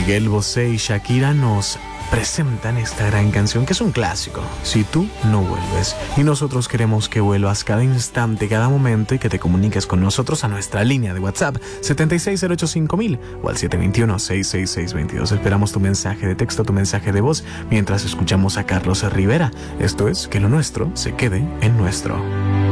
Miguel Bosé y Shakira nos presentan esta gran canción que es un clásico, Si tú no vuelves. Y nosotros queremos que vuelvas cada instante, cada momento y que te comuniques con nosotros a nuestra línea de WhatsApp 76085.000 o al 721-66622. Esperamos tu mensaje de texto, tu mensaje de voz mientras escuchamos a Carlos Rivera. Esto es Que lo nuestro se quede en nuestro.